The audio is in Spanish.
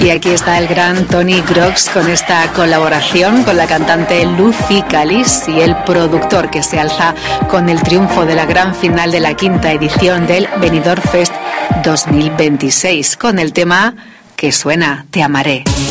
Y aquí está el gran Tony Grox con esta colaboración con la cantante Lucy Callis y el productor que se alza con el triunfo de la gran final de la quinta edición del Benidorm Fest 2026 con el tema que suena Te amaré.